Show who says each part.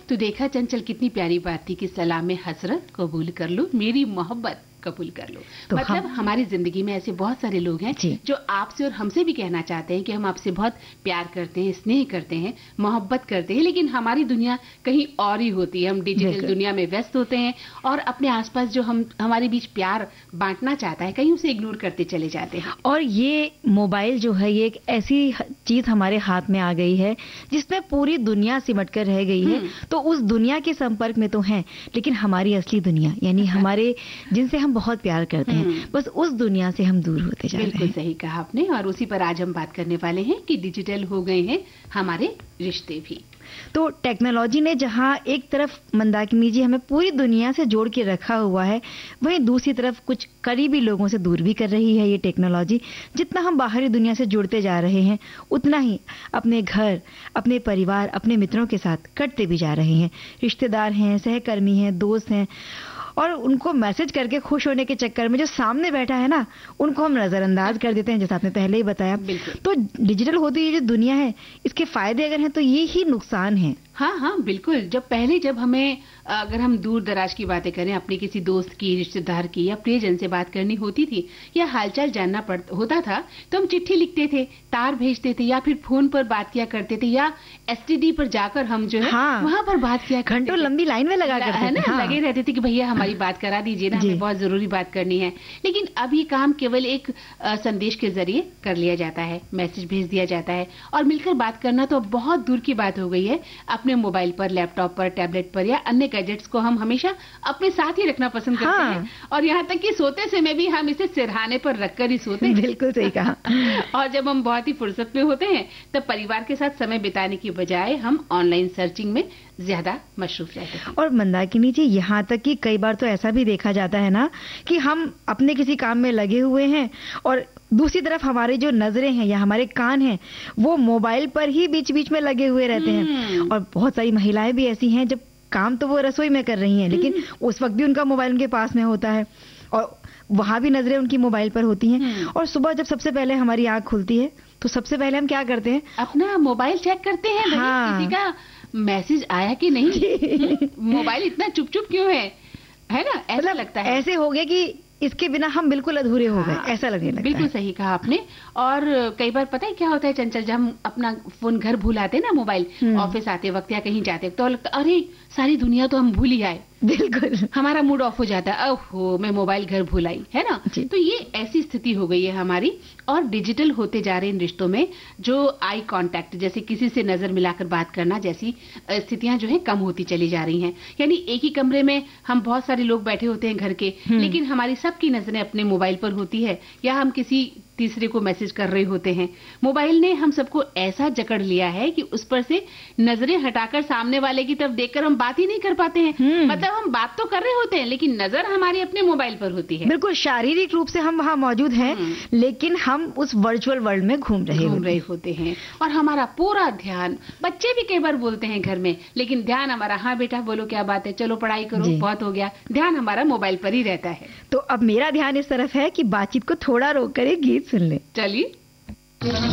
Speaker 1: तो देखा चंचल, कितनी प्यारी बात थी कि सलाम हसरत कबूल कर लो, मेरी मोहब्बत कबूल कर लो।
Speaker 2: तो
Speaker 1: मतलब हमारी जिंदगी में ऐसे बहुत सारे लोग हैं जो आपसे और हमसे भी कहना चाहते हैं कि हम आपसे बहुत प्यार करते हैं, स्नेह करते हैं, मोहब्बत करते हैं, लेकिन हमारी दुनिया कहीं और ही होती है। हम डिजिटल दुनिया में व्यस्त होते हैं और अपने आसपास जो हमारे बीच प्यार बांटना चाहता है, कहीं उसे इग्नोर करते चले जाते हैं।
Speaker 2: और ये मोबाइल जो है, ये एक ऐसी चीज हमारे हाथ में आ गई है जिसमें पूरी दुनिया सिमट कर रह गई है। तो उस दुनिया के संपर्क में तो हैं, लेकिन हमारी असली दुनिया, यानी हमारे जिनसे हम बहुत प्यार करते हैं, बस उस दुनिया से हम दूर होते जा रहे हैं।
Speaker 1: बिल्कुल सही कहा आपने, और उसी पर आज हम बात करने वाले हैं कि डिजिटल हो गए हैं हमारे रिश्ते भी।
Speaker 2: तो टेक्नोलॉजी ने जहां एक तरफ मंदाकिनी जी हमें पूरी दुनिया से जोड़ के रखा हुआ है, वहीं दूसरी तरफ कुछ करीबी लोगों से दूर भी कर रही है ये टेक्नोलॉजी। जितना हम बाहरी दुनिया से जुड़ते जा रहे हैं, उतना ही अपने घर, अपने परिवार, अपने मित्रों के साथ कटते भी जा रहे हैं। रिश्तेदार हैं, सहकर्मी हैं, दोस्त हैं, और उनको मैसेज करके खुश होने के चक्कर में जो सामने बैठा है ना, उनको हम नजरअंदाज कर देते हैं, जैसा आपने पहले ही बताया। तो डिजिटल होती ये जो दुनिया है, इसके फायदे अगर हैं तो ये ही नुकसान है।
Speaker 1: हाँ हाँ बिल्कुल। जब हमें, अगर हम दूर दराज की बातें करें, अपने किसी दोस्त की, रिश्तेदार की या प्रियजन से बात करनी होती थी या हालचाल जानना होता था, तो हम चिट्ठी लिखते थे, तार भेजते थे, या फिर फोन पर बात किया करते थे, या एसटीडी पर जाकर हम जो है वहां पर बात किया,
Speaker 2: घंटों लंबी लाइन में लगा करते
Speaker 1: है ना, लगे रहते थे कि भैया हमारी बात करा दीजिए ना, हमें बहुत जरूरी बात करनी है। लेकिन अब ये काम केवल एक संदेश के जरिए कर लिया जाता है, मैसेज भेज दिया जाता है, और मिलकर बात करना तो बहुत दूर की बात हो गई है। अपने मोबाइल पर, लैपटॉप पर, टैबलेट पर या अन्य गैजेट्स को हम हमेशा अपने साथ ही रखना पसंद करते हैं, और यहाँ तक कि सोते समय भी हम इसे सिरहाने पर रखकर ही सोते हैं।
Speaker 2: बिल्कुल सही कहा।
Speaker 1: और जब हम बहुत ही फुर्सत में होते हैं, तब परिवार के साथ समय बिताने की बजाय हम ऑनलाइन सर्चिंग में ज्यादा मशरूफ रहते हैं।
Speaker 2: और मंदाकिनी जी, यहाँ तक कि कई बार तो ऐसा भी देखा जाता है ना कि हम अपने किसी काम में लगे हुए हैं और दूसरी तरफ हमारी जो नजरें हैं या हमारे कान हैं, वो मोबाइल पर ही बीच बीच में लगे हुए रहते हैं। और बहुत सारी महिलाएं भी ऐसी हैं, जब काम तो वो रसोई में कर रही हैं, लेकिन उस वक्त भी उनका मोबाइल उनके पास में होता है और वहां भी नजरें उनकी मोबाइल पर होती हैं। और सुबह जब सबसे पहले हमारी आंख खुलती है, तो सबसे पहले हम क्या करते हैं?
Speaker 1: अपना मोबाइल चेक करते हैं। किसी का मैसेज आया कि नहीं, मोबाइल इतना चुप चुप क्यों है ना, ऐसा लगता है।
Speaker 2: ऐसे हो गया कि इसके बिना हम बिल्कुल अधूरे हो गए, ऐसा लगने लगता है।
Speaker 1: बिल्कुल सही कहा आपने। और कई बार पता है क्या होता है चंचल, जब हम अपना फोन घर भूल आते हैं ना, मोबाइल ऑफिस आते वक्त या कहीं जाते तो लगता अरे सारी दुनिया तो हम भूल ही आए।
Speaker 2: बिल्कुल,
Speaker 1: हमारा मूड ऑफ हो जाता है, ओहो मैं मोबाइल घर भूल आई, है ना। तो ये ऐसी स्थिति हो गई है हमारी। और डिजिटल होते जा रहे इन रिश्तों में जो आई कांटेक्ट, जैसे किसी से नजर मिलाकर बात करना जैसी स्थितियां जो है कम होती चली जा रही हैं। यानी एक ही कमरे में हम बहुत सारे लोग बैठे होते हैं घर के, लेकिन हमारी सबकी नजरें अपने मोबाइल पर होती है, या हम किसी तीसरे को मैसेज कर रहे होते हैं। मोबाइल ने हम सबको ऐसा जकड़ लिया है कि उस पर से नजरें हटाकर सामने वाले की तरफ देखकर हम बात ही नहीं कर पाते हैं। मतलब हम बात तो कर रहे होते हैं, लेकिन नजर हमारी अपने मोबाइल पर होती है।
Speaker 2: बिल्कुल, शारीरिक रूप से हम वहां मौजूद हैं, लेकिन हम उस वर्चुअल वर्ल्ड में घूम रहे
Speaker 1: होते हैं। और हमारा पूरा ध्यान, बच्चे भी कई बार बोलते हैं घर में, लेकिन ध्यान हमारा, हाँ बेटा बोलो क्या बात है, चलो पढ़ाई करो, बहुत हो गया, ध्यान हमारा मोबाइल पर ही रहता है।
Speaker 2: तो अब मेरा ध्यान इस तरफ है कि बातचीत को थोड़ा रोक कर एक गीत सुन ले।
Speaker 1: चलिए।